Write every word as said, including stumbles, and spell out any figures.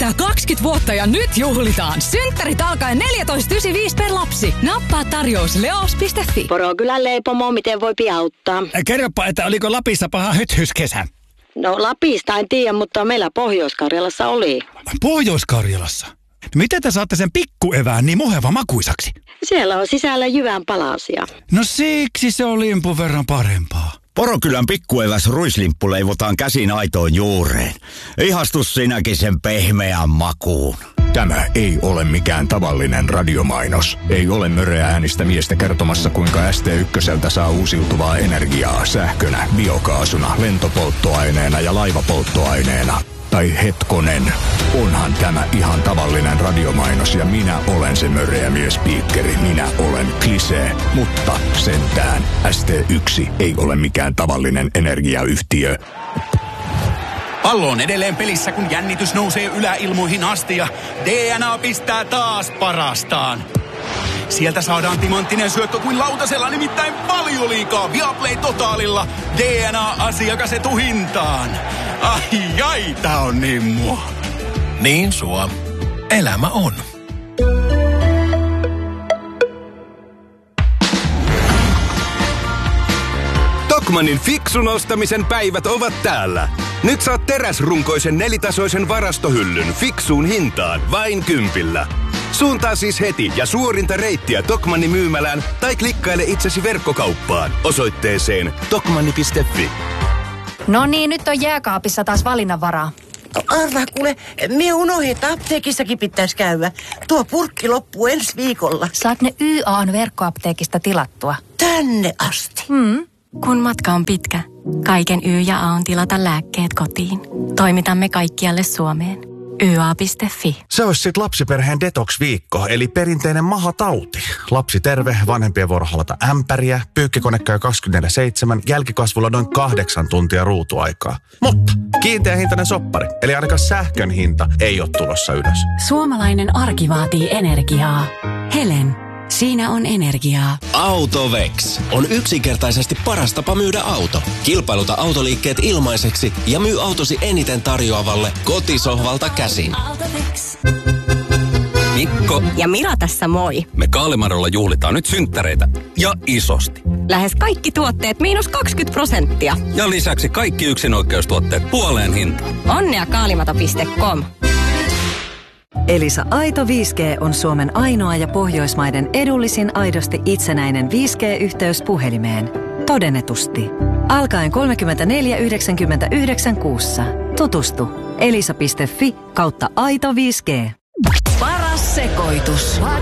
täyttää kaksikymmentä vuotta ja nyt juhlitaan. Synttärit alkaen neljätoista yhdeksänkymmentäviisi per lapsi. Nappaa tarjous leos piste fi. Porokylän leipomo, miten voi auttaa? Kerropa, että oliko Lapissa paha hythyskesä? No Lapista en tiedä, mutta meillä Pohjois-Karjalassa oli. Pohjois-Karjalassa? Miten te saatte sen pikkuevään niin muheva makuisaksi? Siellä on sisällä jyvän palasia. No siksi se on limpun verran parempaa. Porokylän pikkueväs ruislimppu leivotaan käsin aitoon juureen. Ihastus sinäkin sen pehmeän makuun. Tämä ei ole mikään tavallinen radiomainos. Ei ole möreä äänistä miestä kertomassa, kuinka S T yksi saa uusiutuvaa energiaa sähkönä, biokaasuna, lentopolttoaineena ja laivapolttoaineena. Tai hetkonen, onhan tämä ihan tavallinen radiomainos ja minä olen se möreä miespiikkeri. Minä olen Klisee, mutta sentään S T yksi ei ole mikään tavallinen energiayhtiö. Pallo on edelleen pelissä, kun jännitys nousee yläilmoihin asti ja D N A pistää taas parastaan. Sieltä saadaan timanttinen syöttö kuin lautasella, nimittäin paljon liikaa Viaplay Totaalilla. D N A-asiakas etuhintaan. Ai ai, tää on niin mua. Niin sua. Elämä on. Tokmannin fiksun ostamisen päivät ovat täällä. Nyt saat teräsrunkoisen nelitasoisen varastohyllyn fiksuun hintaan vain kympillä. Suuntaa siis heti ja suorinta reittiä Tokmannin myymälään tai klikkaile itsesi verkkokauppaan osoitteeseen tokmanni piste fi. No niin, nyt on jääkaapissa taas valinnanvaraa. Arvaa kuule, me unohdin, että apteekissakin pitäisi käydä. Tuo purkki loppuu ensi viikolla. Saat ne Y A:n verkkoapteekista tilattua. Tänne asti. Hmm. Kun matka on pitkä, kaiken Y ja A on tilata lääkkeet kotiin. Toimitamme kaikkialle Suomeen. y a piste fi. Se olisi sit lapsiperheen detox-viikko, eli perinteinen mahatauti. Lapsi terve, vanhempien vuoro halata ämpäriä, pyykkikone käy kaksikymmentäneljä seitsemän, jälkikasvulla noin kahdeksan tuntia ruutuaikaa. Mutta kiinteä hintainen soppari, eli ainakaan sähkön hinta ei ole tulossa ylös. Suomalainen arki vaatii energiaa. Helen. Siinä on energiaa. Autovex on yksinkertaisesti paras tapa myydä auto. Kilpailuta autoliikkeet ilmaiseksi ja myy autosi eniten tarjoavalle kotisohvalta käsin. Autovex. Mikko ja Mira tässä moi. Me Kaalimarolla juhlitaan nyt synttäreitä ja isosti. Lähes kaikki tuotteet miinus kaksikymmentä prosenttia. Ja lisäksi kaikki yksinoikeustuotteet puoleen hintaan. Onnea kaalimato piste com. Elisa Aito viisi G on Suomen ainoa ja Pohjoismaiden edullisin aidosti itsenäinen viisi G-yhteys puhelimeen. Todennetusti. Alkaen kolmekymmentäneljä yhdeksänkymmentäyhdeksän kuussa. Tutustu. elisa piste fi kautta aito viisi G. Paras sekoitus.